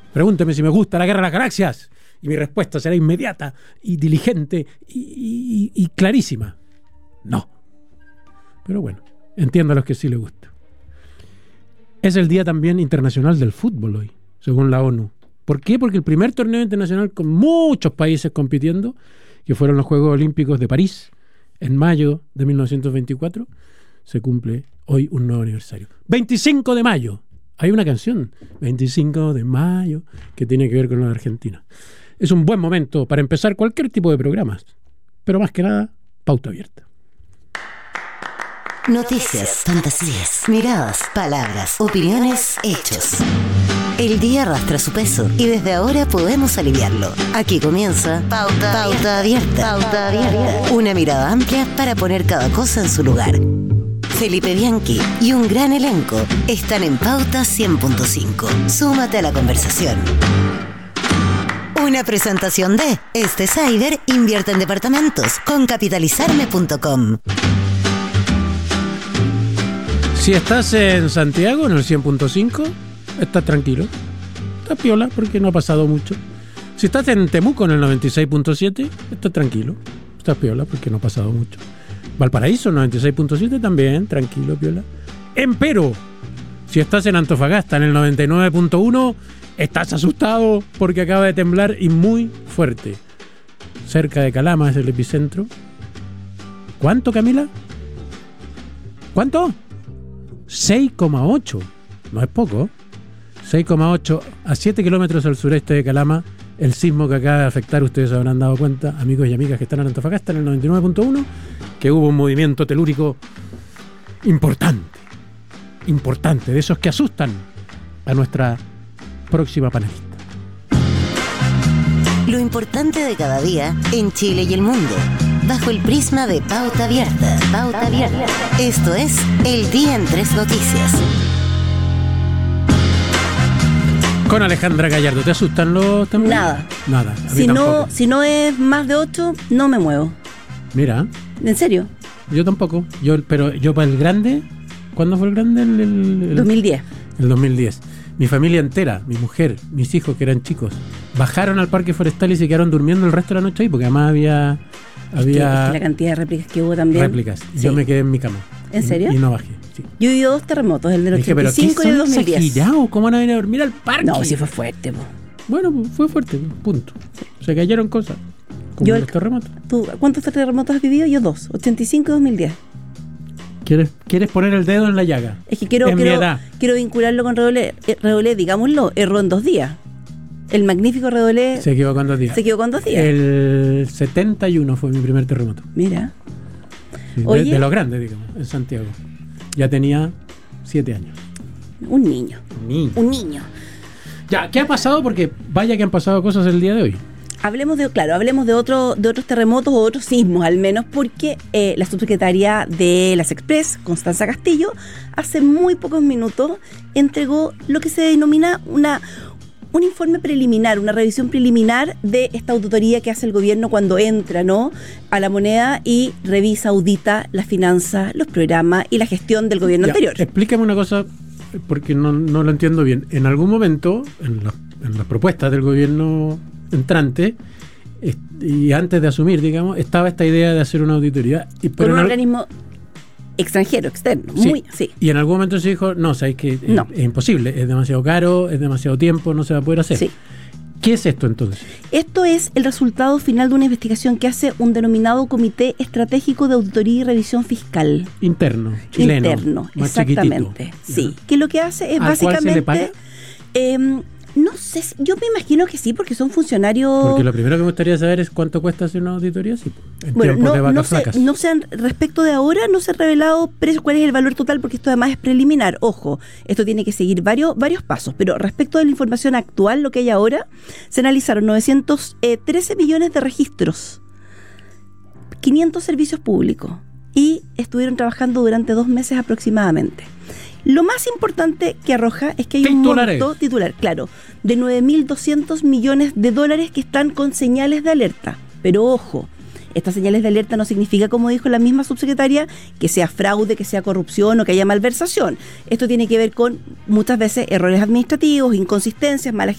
Pregúnteme si me gusta la Guerra de las Galaxias y mi respuesta será inmediata y diligente y clarísima. No. Pero bueno, entiendo a los que sí les gusta. Es el Día también internacional del fútbol hoy, según la ONU. ¿Por qué? Porque el primer torneo internacional con muchos países compitiendo, que fueron los Juegos Olímpicos de París, en mayo de 1924, se cumple hoy un nuevo aniversario. 25 de mayo. Hay una canción, 25 de mayo, que tiene que ver con lo de Argentina. Es un buen momento para empezar cualquier tipo de programas, pero más que nada, pauta abierta. Noticias, fantasías, miradas, palabras, opiniones, hechos. El día arrastra su peso y desde ahora podemos aliviarlo. Aquí comienza Pauta Abierta. Pauta Abierta. Una mirada amplia para poner cada cosa en su lugar. Felipe Bianchi y un gran elenco están en Pauta 100.5. Súmate a la conversación. Una presentación de Cyber invierte en departamentos con capitalizarme.com. Si estás en Santiago, en el 100.5, estás tranquilo. Estás piola porque no ha pasado mucho. Si estás en Temuco, en el 96.7, estás tranquilo. Estás piola porque no ha pasado mucho. Valparaíso, 96.7, también, tranquilo, piola. Empero, si estás en Antofagasta, en el 99.1, estás asustado porque acaba de temblar y muy fuerte. Cerca de Calama es el epicentro. ¿Cuánto, Camila? ¿Cuánto? 6,8. No es poco. 6,8 a 7 kilómetros al sureste de Calama. El sismo que acaba de afectar, ustedes se habrán dado cuenta, amigos y amigas que están en Antofagasta, en el 99.1, que hubo un movimiento telúrico importante, de esos que asustan a nuestra próxima panelista. Lo importante de cada día en Chile y el mundo, bajo el prisma de Pauta Abierta. Pauta Abierta. Esto es El Día en 3 Noticias. Con Alejandra Gallardo, ¿te asustan los temblores? Nada. Si no es más de 8, no me muevo. Mira. ¿En serio? Yo tampoco. Pero yo para el grande, ¿cuándo fue el grande? El 2010. El 2010. Mi familia entera, mi mujer, mis hijos que eran chicos, bajaron al parque forestal y se quedaron durmiendo el resto de la noche ahí, porque además había es que la cantidad de réplicas que hubo también. Réplicas. Sí. Yo me quedé en mi cama. ¿En serio? Y no bajé. Sí. Yo viví 2 terremotos, el del 85 y el 2010. ¿Cómo van a venir a dormir al parque? No, sí fue fuerte. Bueno, fue fuerte, punto. Se cayeron cosas. Como los terremotos. ¿Cuántos terremotos has vivido? Yo 2, 85 y 2010. ¿Quieres poner el dedo en la llaga? Es que quiero vincularlo con Redolé. Redolé, digámoslo, erró en 2 días. El magnífico Redolé se equivocó en 2 días. El 71 fue mi primer terremoto. Mira. Sí, de los grandes, digamos, en Santiago. Ya tenía 7 años. Un niño. Ya, ¿qué ha pasado? Porque vaya que han pasado cosas el día de hoy. Hablemos de otros terremotos o otros sismos, al menos, porque la subsecretaria de las Express, Constanza Castillo, hace muy pocos minutos entregó lo que se denomina un informe preliminar, una revisión preliminar de esta auditoría que hace el gobierno cuando entra, ¿no?, a la moneda y revisa, audita las finanzas, los programas y la gestión del gobierno anterior. Explícame una cosa, porque no lo entiendo bien. En algún momento, en las propuestas del gobierno entrante, y antes de asumir, digamos, estaba esta idea de hacer una auditoría. Por un organismo extranjero, externo. Sí. Y en algún momento se dijo, no, sabéis que es imposible, es demasiado caro, es demasiado tiempo, no se va a poder hacer. Sí. ¿Qué es esto entonces? Esto es el resultado final de una investigación que hace un denominado Comité Estratégico de Auditoría y Revisión Fiscal. Interno, chileno. Interno, exactamente. Sí. Que lo que hace es básicamente... ¿Cuál se le paga? No sé, yo me imagino que sí, porque son funcionarios... Porque lo primero que me gustaría saber es cuánto cuesta hacer una auditoría, sí, en bueno, tiempos de vacas flacas. Respecto de ahora, no se ha revelado cuál es el valor total, porque esto además es preliminar. Ojo, esto tiene que seguir varios pasos, pero respecto de la información actual, lo que hay ahora, se analizaron 913 millones de registros, 500 servicios públicos, y estuvieron trabajando durante 2 meses aproximadamente. Lo más importante que arroja es que hay un monto titular, claro, de 9.200 millones de dólares que están con señales de alerta. Pero ojo, estas señales de alerta no significa, como dijo la misma subsecretaria, que sea fraude, que sea corrupción o que haya malversación. Esto tiene que ver con muchas veces errores administrativos, inconsistencias, malas